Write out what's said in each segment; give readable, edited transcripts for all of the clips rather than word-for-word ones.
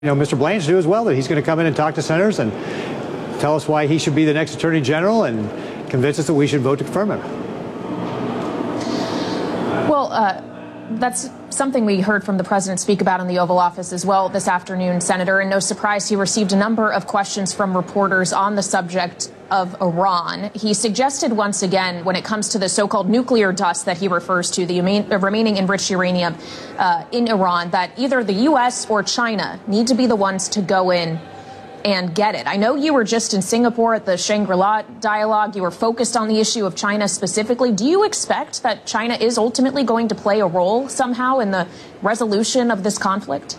Mr. Blanche do as well, that he's going to come in and talk to senators and tell us why he should be the next Attorney General and convince us that we should vote to confirm him. Well, that's something we heard from the president speak about in the Oval Office as well this afternoon, Senator. And no surprise, he received a number of questions from reporters on the subject of Iran. He suggested once again, when it comes to the so-called nuclear dust that he refers to, the remaining enriched uranium in Iran, that either the U.S. or China need to be the ones to go in and get it. I know you were just in Singapore at the Shangri-La dialogue. You were focused on the issue of China specifically. Do you expect that China is ultimately going to play a role somehow in the resolution of this conflict?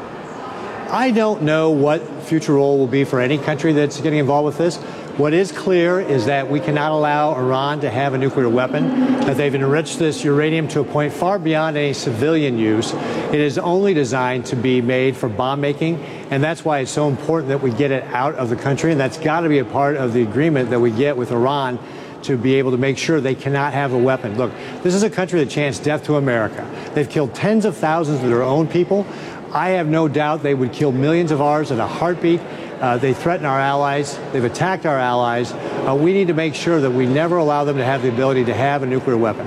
I don't know what future role will be for any country that's getting involved with this. What is clear is that we cannot allow Iran to have a nuclear weapon, that they've enriched this uranium to a point far beyond any civilian use. It is only designed to be made for bomb making, and that's why it's so important that we get it out of the country, and that's got to be a part of the agreement that we get with Iran to be able to make sure they cannot have a weapon. Look, this is a country that chants death to America. They've killed tens of thousands of their own people. I have no doubt they would kill millions of ours in a heartbeat. They threaten our allies. They've attacked our allies. We need to make sure that we never allow them to have the ability to have a nuclear weapon.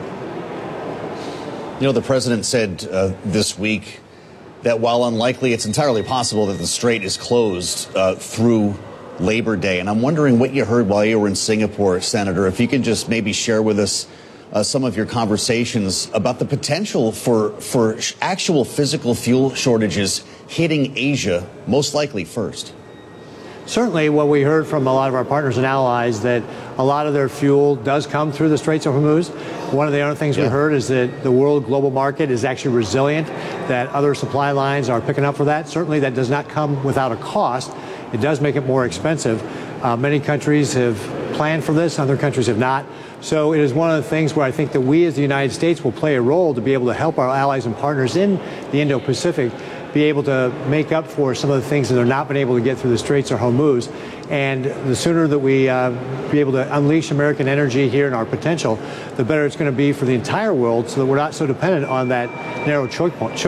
The president said this week that while unlikely, it's entirely possible that the strait is closed through Labor Day. And I'm wondering what you heard while you were in Singapore, Senator, if you can just maybe share with us some of your conversations about the potential for actual physical fuel shortages hitting Asia, most likely first. Certainly what we heard from a lot of our partners and allies, that a lot of their fuel does come through the Straits of Hormuz. One of the other things we heard is that the world global market is actually resilient, that other supply lines are picking up for that. Certainly that does not come without a cost. It does make it more expensive. Many countries have planned for this, other countries have not. So it is one of the things where I think that we as the United States will play a role to be able to help our allies and partners in the Indo-Pacific be able to make up for some of the things that they're not been able to get through the Straits of Hormuz. And the sooner that we be able to unleash American energy here and our potential, the better it's going to be for the entire world, so that we're not so dependent on that narrow choke point.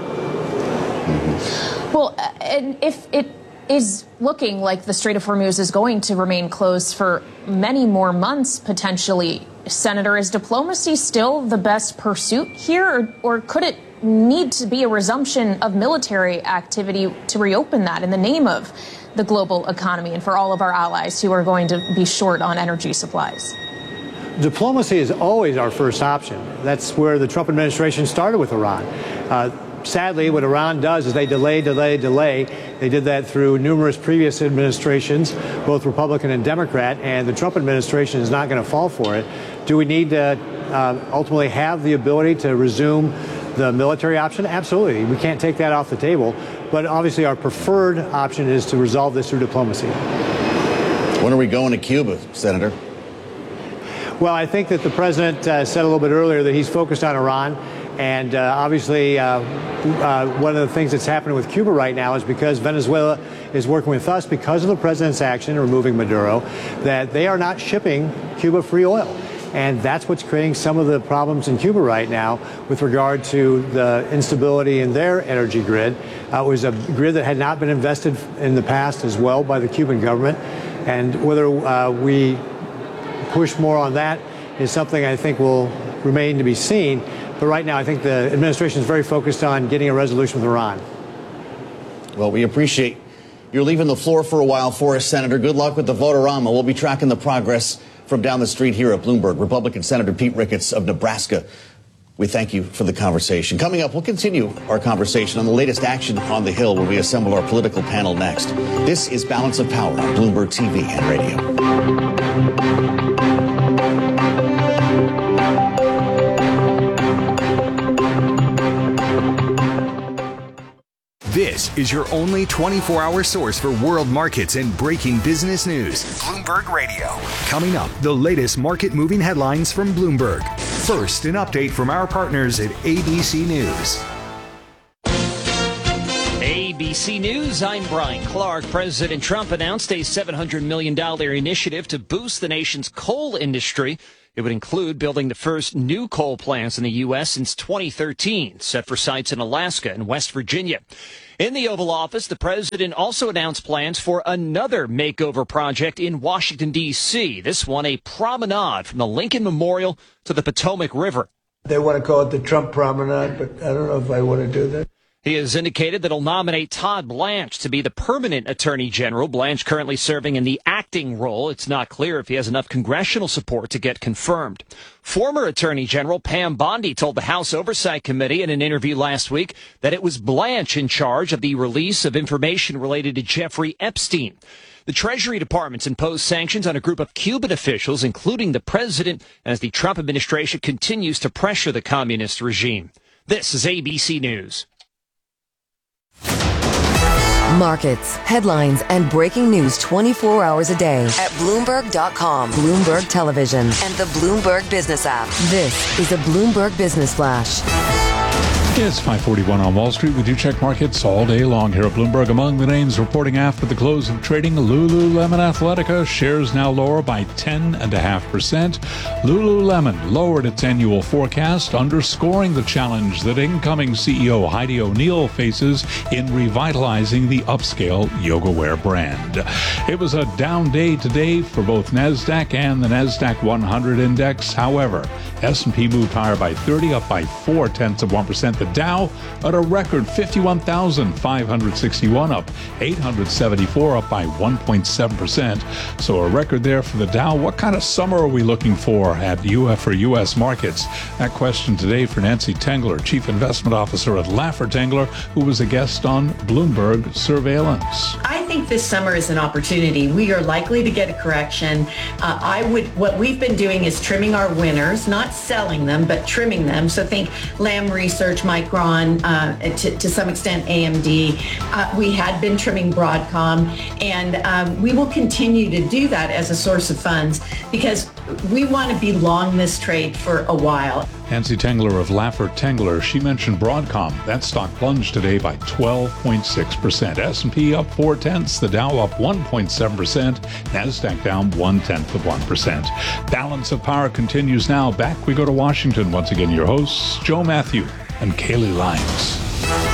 Well, and if it is looking like the Strait of Hormuz is going to remain closed for many more months, potentially, Senator, is diplomacy still the best pursuit here, or could it need to be a resumption of military activity to reopen that in the name of the global economy and for all of our allies who are going to be short on energy supplies? Diplomacy is always our first option. That's where the Trump administration started with Iran. Sadly, what Iran does is they delay. They did that through numerous previous administrations, both Republican and Democrat, and the Trump administration is not going to fall for it. Do we need to ultimately have the ability to resume the military option? Absolutely. We can't take that off the table. But obviously our preferred option is to resolve this through diplomacy. When are we going to Cuba, Senator? Well, I think that the president said a little bit earlier that he's focused on Iran. And obviously, one of the things that's happening with Cuba right now is because Venezuela is working with us because of the president's action in removing Maduro, that they are not shipping Cuba free oil. And that's what's creating some of the problems in Cuba right now with regard to the instability in their energy grid. It was a grid that had not been invested in the past as well by the Cuban government. And whether we push more on that is something I think will remain to be seen. But right now, I think the administration is very focused on getting a resolution with Iran. Well, we appreciate you're leaving the floor for a while for us, Senator. Good luck with the Vote-A-Rama. We'll be tracking the progress from down the street here at Bloomberg. Republican Senator Pete Ricketts of Nebraska, we thank you for the conversation. Coming up, we'll continue our conversation on the latest action on the Hill when we assemble our political panel next. This is Balance of Power on Bloomberg TV and radio. This is your only 24-hour source for world markets and breaking business news. Bloomberg Radio. Coming up, the latest market-moving headlines from Bloomberg. First, an update from our partners at ABC News. ABC News, I'm Brian Clark. President Trump announced a $700 million initiative to boost the nation's coal industry. It would include building the first new coal plants in the U.S. since 2013, set for sites in Alaska and West Virginia. In the Oval Office, the president also announced plans for another makeover project in Washington, D.C. This one, a promenade from the Lincoln Memorial to the Potomac River. They want to call it the Trump Promenade, but I don't know if I want to do that. He has indicated that he'll nominate Todd Blanche to be the permanent attorney general. Blanche currently serving in the acting role. It's not clear if he has enough congressional support to get confirmed. Former attorney general Pam Bondi told the House Oversight Committee in an interview last week that it was Blanche in charge of the release of information related to Jeffrey Epstein. The Treasury Department's imposed sanctions on a group of Cuban officials, including the president, as the Trump administration continues to pressure the communist regime. This is ABC News. Markets, headlines, and breaking news 24 hours a day at Bloomberg.com, Bloomberg Television, and the Bloomberg Business app. This is a Bloomberg Business Flash. It's 5:41 on Wall Street. We do check markets all day long here at Bloomberg. Among the names reporting after the close of trading, Lululemon Athletica shares now lower by 10.5%. Lululemon lowered its annual forecast, underscoring the challenge that incoming CEO Heidi O'Neill faces in revitalizing the upscale yoga wear brand. It was a down day today for both NASDAQ and the NASDAQ 100 index. However, S&P moved higher by 30, up by 0.4%. The Dow at a record 51,561, up 874, up by 1.7%. So a record there for the Dow. What kind of summer are we looking for at U.S. markets? That question today for Nancy Tengler, Chief Investment Officer at Laffer Tengler, who was a guest on Bloomberg Surveillance. I think this summer is an opportunity. We are likely to get a correction. What we've been doing is trimming our winners, not selling them, but trimming them. So think Lam Research, Micron, to some extent AMD. We had been trimming Broadcom, and we will continue to do that as a source of funds because we want to be long this trade for a while. Nancy Tengler of Laffer Tengler, she mentioned Broadcom. That stock plunged today by 12.6%. S&P up 0.4, the Dow up 1.7%, NASDAQ down 0.1%. Balance of Power continues now. Back we go to Washington once again. Your hosts, Joe Matthew and Kaylee Lyons.